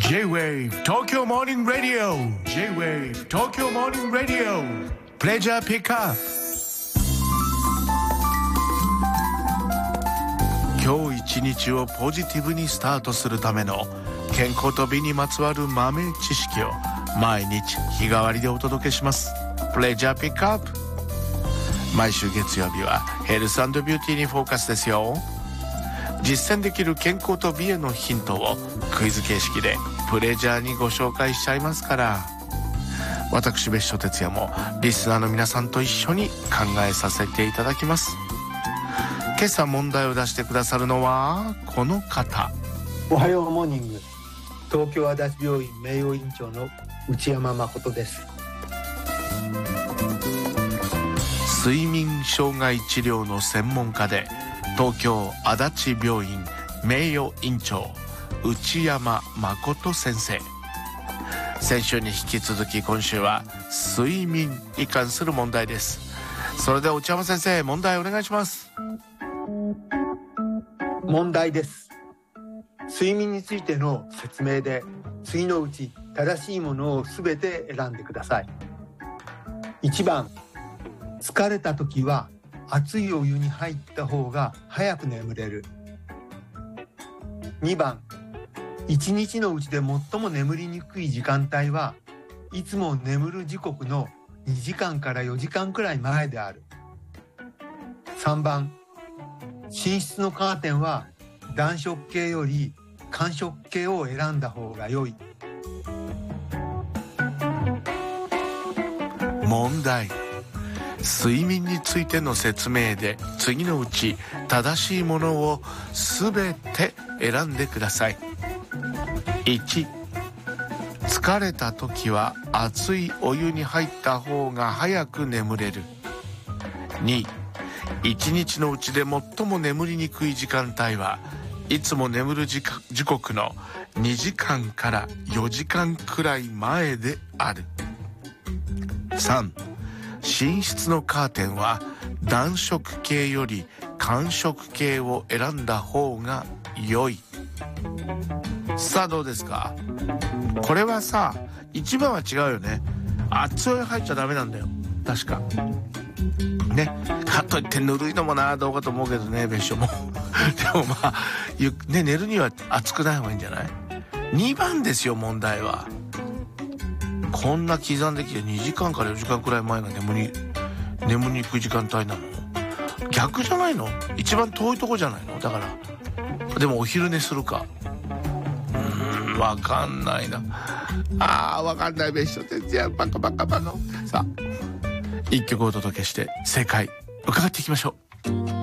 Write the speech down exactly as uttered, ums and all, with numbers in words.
J-Wave 東京モーニングラディオ J-Wave 東京モーニングラディオプレジャーピックアップ。今日一日をポジティブにスタートするための健康と美にまつわる豆知識を毎日日替わりでお届けします。プレジャーピックアップ。毎週月曜日はヘルス&ビューティーにフォーカスですよ。実践できる健康と美へのヒントをクイズ形式でプレジャーにご紹介しちゃいますから、私別所哲也もリスナーの皆さんと一緒に考えさせていただきます。今朝問題を出してくださるのはこの方。 おはようモーニング、東京足立病院名誉院長の内山誠です。 睡眠障害治療の専門家で東京足立病院名誉院長内山誠先生。先週に引き続き今週は睡眠に関する問題です。それでは内山先生、問題お願いします。 問題です。睡眠についての説明で次のうち正しいものをすべて選んでください。いちばん、疲れた時は熱いお湯に入った方が早く眠れる。にばん、一日のうちで最も眠りにくい時間帯はいつも眠る時刻のにじかんからよじかんくらい前である。さんばん、寝室のカーテンは暖色系より寒色系を選んだ方が良い。 問題。睡眠についての説明で次のうち正しいものをすべて選んでください。いち、疲れた時は熱いお湯に入った方が早く眠れる。に、一日のうちで最も眠りにくい時間帯はいつも眠る時刻のにじかんからよじかんくらい前である。さん、寝室のカーテンは暖色系より寒色系を選んだ方が良い。さあどうですか。これはさ、いちばんは違うよね。熱いお湯入っちゃダメなんだよ確かね。かといってぬるいのもなどうかと思うけどね、別所もでもまあ、ね、寝るには熱くない方がいいんじゃない。にばんですよ問題は。こんな刻んできてにじかんからよじかんくらい前が眠り眠りにくい時間帯なの。逆じゃないの。一番遠いとこじゃないの。だからでもお昼寝するか。うーん、わかんないな。あー、わかんない。別所哲也バカバカバカ。さあ一曲お届けして正解伺っていきましょう。